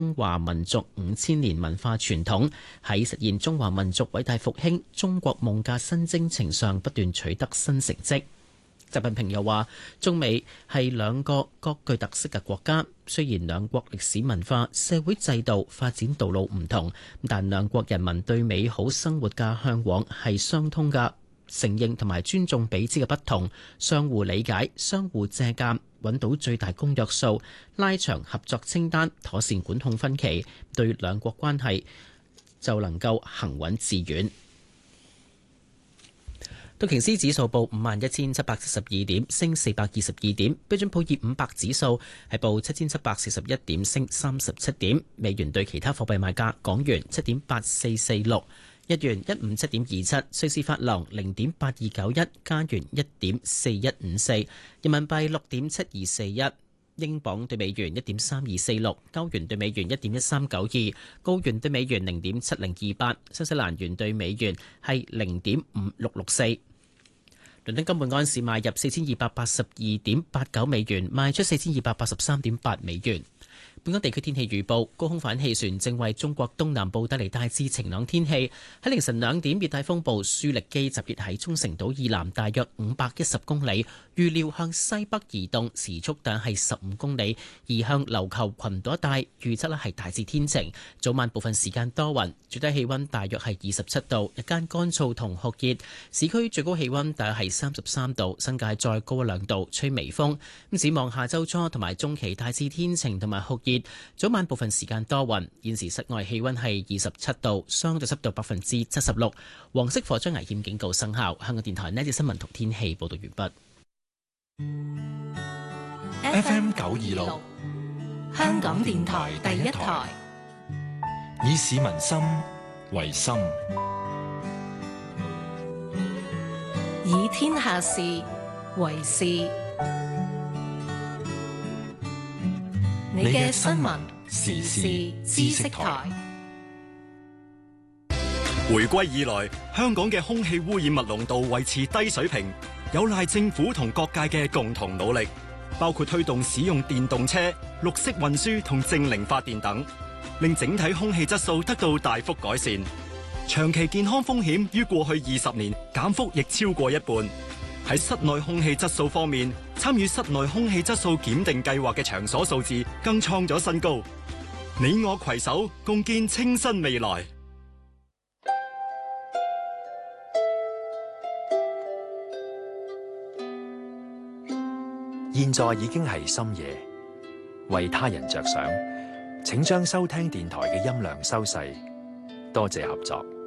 中華民族5000年文化傳統，喺實現中華民族偉大復興中國夢嘅新征程上不斷取得新成績。習近平又話，中美係兩個各具特色嘅國家，雖然兩國歷史文化、社會制度發展道路唔同，但兩國人民對美好生活嘅嚮往係相通嘅，承認同埋尊重彼此嘅不同，相互理解、相互借鑑，揾到最大公約數，拉長合作清單，妥善管控分歧，對兩國關係就能夠行穩致遠。道瓊斯指數報51,772點，升422點；標準普爾500指數係報7,741點，升37點。美元對其他貨幣賣價：港元7.8446，日元157.27，瑞士法郎0.8291，加元1.4154，人民幣6.7241。英鎊對美元1.3246，歐元對美元1.1392，澳元對美元0.7028，新西蘭元對美元係0.5664。倫敦金每安士賣入4282.89美元，賣出4283.8美元。本港地區天氣預報，高空反氣旋正為中國東南部帶嚟大致晴朗天氣。喺凌晨2點，熱帶風暴舒力基集結喺沖繩島以南大約510公里，預料向西北移動，時速大約係15公里，移向琉球群島一帶。預測係大致天晴，早晚部分時間多雲，最低氣溫大約係27度，日間乾燥同酷熱，市區最高氣溫大約係33度，新界再高2度，吹微風。咁展望下周初同埋中期大致天晴同埋酷熱。早晚部分時間多雲，現時室外氣溫係27度，相對濕度76%。黃色火災危險警告生效。香港電台呢節新聞同天氣報道完畢。FM 926，香港電台第一台，以市民心為心， 以天下事為事。你嘅新聞時事知識台。 回歸以來，香港嘅空氣污染物濃度維持低水平，有賴政府同各界嘅共同努力，包括推動使用電動車、綠色運輸同淨零發電等，令整體空氣質素得到大幅改善。長期健康風險於過去20年減幅亦超過一半。喺室內空氣質素方面，參與室內空氣質素檢定計劃嘅場所數字更創咗新高。你我攜手共建清新未來。 現在已經係深夜，為他人着想，請將收聽電台嘅音量收細。多謝合作。